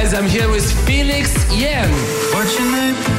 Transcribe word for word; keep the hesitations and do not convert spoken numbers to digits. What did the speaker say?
guys, I'm here with Felix Yen. What's your name?